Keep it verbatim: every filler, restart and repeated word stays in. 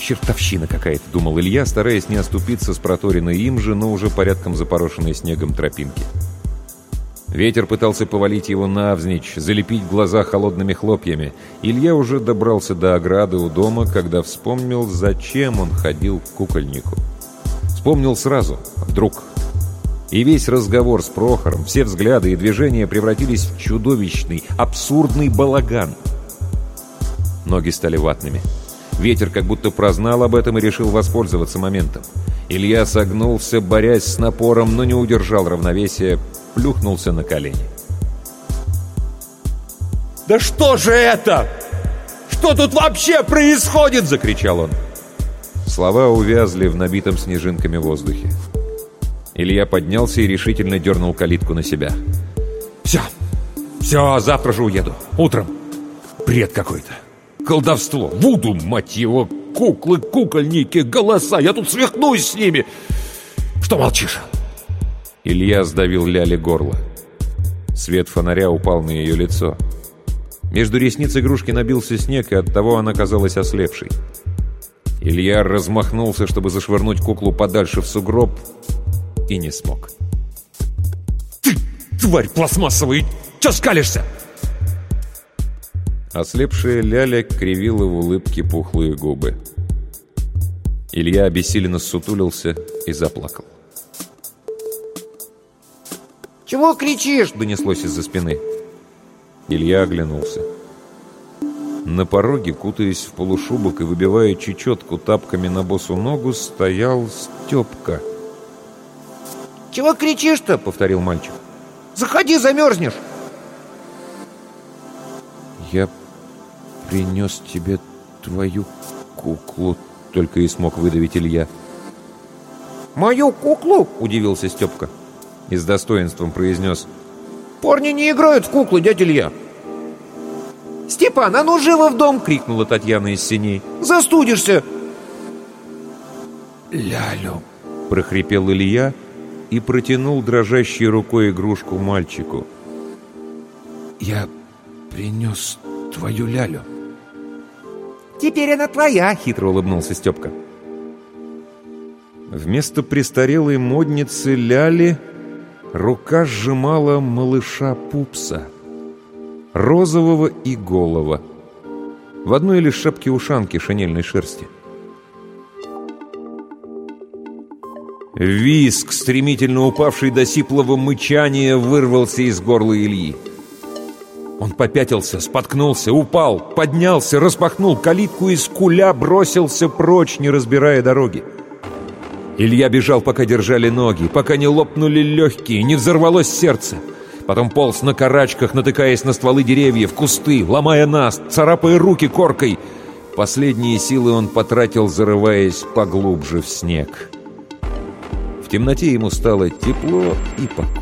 «Чертовщина какая-то», — думал Илья, стараясь не оступиться с проторенной им же, но уже порядком запорошенной снегом тропинки. Ветер пытался повалить его навзничь, залепить глаза холодными хлопьями. Илья уже добрался до ограды у дома, когда вспомнил, зачем он ходил к кукольнику. Вспомнил сразу, вдруг. И весь разговор с Прохором, все взгляды и движения превратились в чудовищный, абсурдный балаган. Ноги стали ватными. Ветер как будто прознал об этом и решил воспользоваться моментом. Илья согнулся, борясь с напором, но не удержал равновесия, плюхнулся на колени. «Да что же это? Что тут вообще происходит?» — закричал он. Слова увязли в набитом снежинками воздухе. Илья поднялся и решительно дернул калитку на себя. «Все, все, завтра же уеду. Утром. Бред какой-то. Колдовство, вуду, мать его, куклы, кукольники, голоса. Я тут свихнусь с ними. Что молчишь?» Илья сдавил Ляле горло. Свет фонаря упал на ее лицо. Между ресниц игрушки набился снег, и оттого она казалась ослепшей. Илья размахнулся, чтобы зашвырнуть куклу подальше в сугроб, и не смог. «Ты, тварь пластмассовая, чё скалишься?» Ослепшая Ляля кривила в улыбке пухлые губы. Илья обессиленно ссутулился и заплакал. «Чего кричишь?» — донеслось из-за спины. Илья оглянулся. На пороге, кутаясь в полушубок и выбивая чечетку тапками на босу ногу, стоял Степка. «Чего кричишь-то?» — повторил мальчик. «Заходи, замерзнешь!» «Я принес тебе твою куклу», — только и смог выдавить Илья. «Мою куклу?» — удивился Степка и с достоинством произнес: «Парни не играют в куклы, дядя Илья!» «Степан, а ну живо в дом!» — крикнула Татьяна из сеней. «Застудишься!» «Лялю!» — прохрипел Илья и протянул дрожащей рукой игрушку мальчику. «Я принес твою Лялю». «Теперь она твоя!» — хитро улыбнулся Степка. Вместо престарелой модницы Ляли рука сжимала малыша Пупса, розового и голого, в одной лишь шапке-ушанке шинельной шерсти. Визг, стремительно упавший до сиплого мычания, вырвался из горла Ильи. Он попятился, споткнулся, упал, поднялся, распахнул калитку и скуля бросился прочь, не разбирая дороги. Илья бежал, пока держали ноги, пока не лопнули легкие, не взорвалось сердце. Потом полз на карачках, натыкаясь на стволы деревьев, кусты, ломая наст, царапая руки коркой. Последние силы он потратил, зарываясь поглубже в снег. В темноте ему стало тепло и покойно.